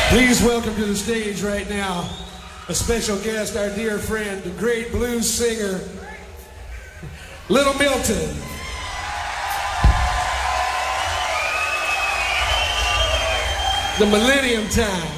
Please welcome to the stage right now a special guest, our dear friend, the great blues singer, Little Milton. The Millennium Time.